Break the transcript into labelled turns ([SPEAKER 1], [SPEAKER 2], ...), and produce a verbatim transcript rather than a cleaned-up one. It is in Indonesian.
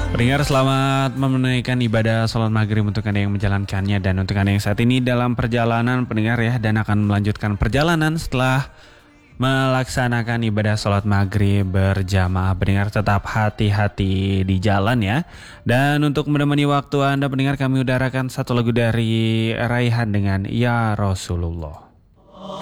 [SPEAKER 1] Pendengar, selamat menunaikan ibadah sholat maghrib untuk Anda yang menjalankannya dan untuk Anda yang saat ini dalam perjalanan pendengar ya, dan akan melanjutkan perjalanan setelah melaksanakan ibadah sholat maghrib berjamaah. Pendengar, tetap hati-hati di jalan ya. Dan untuk menemani waktu Anda pendengar, kami udarakan satu lagu dari Raihan dengan Ya Rasulullah.